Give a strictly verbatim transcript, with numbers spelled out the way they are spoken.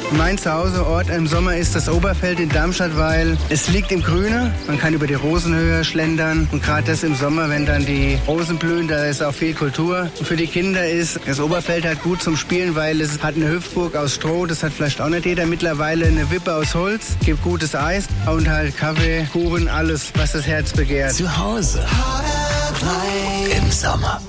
Mein Zuhauseort im Sommer ist das Oberfeld in Darmstadt, weil es liegt im Grüne. Man kann über die Rosenhöhe schlendern. Und gerade das im Sommer, wenn dann die Rosen blühen, da ist auch viel Kultur. Und für die Kinder ist das Oberfeld halt gut zum Spielen, weil es hat eine Hüpfburg aus Stroh. Das hat vielleicht auch nicht jeder. Mittlerweile eine Wippe aus Holz. Gibt gutes Eis und halt Kaffee, Kuchen, alles, was das Herz begehrt. Zu Hause im Sommer.